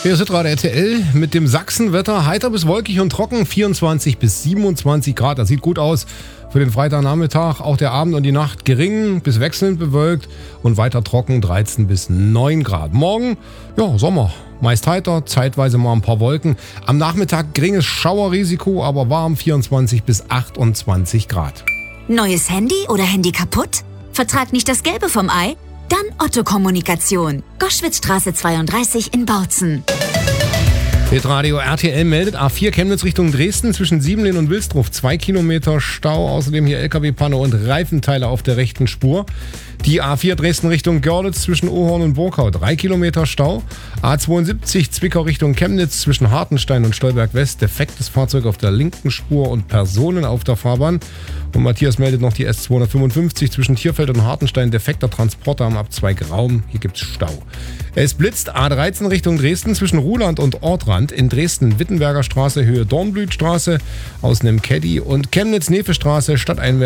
Hier ist Hitradio RTL mit dem Sachsenwetter. Heiter bis wolkig und trocken, 24 bis 27 Grad. Das sieht gut aus für den Freitagnachmittag. Auch der Abend und die Nacht gering bis wechselnd bewölkt und weiter trocken, 13 bis 9 Grad. Morgen, ja, Sommer. Meist heiter, zeitweise mal ein paar Wolken. Am Nachmittag geringes Schauerrisiko, aber warm, 24 bis 28 Grad. Neues Handy oder Handy kaputt? Vertrag nicht das Gelbe vom Ei? Dann Otto Kommunikation. Goschwitzstraße 32 in Bautzen. Hitradio RTL meldet A4 Chemnitz Richtung Dresden zwischen Siebenlehn und Wilsdruff 2 Kilometer Stau. Außerdem hier LKW-Panne und Reifenteile auf der rechten Spur. Die A4 Dresden Richtung Görlitz zwischen Ohorn und Burkau 3 Kilometer Stau. A72 Zwickau Richtung Chemnitz zwischen Hartenstein und Stolberg West. Defektes Fahrzeug auf der linken Spur und Personen auf der Fahrbahn. Und Matthias meldet noch die S255 zwischen Tierfeld und Hartenstein. Defekter Transporter am Abzweig Raum. Hier gibt's Stau. Es blitzt A13 Richtung Dresden zwischen Ruhland und Ortrand. In Dresden Wittenberger Straße Höhe Dornblütstraße. Außen im Caddy und Chemnitz Nefestraße Stadteinwärter.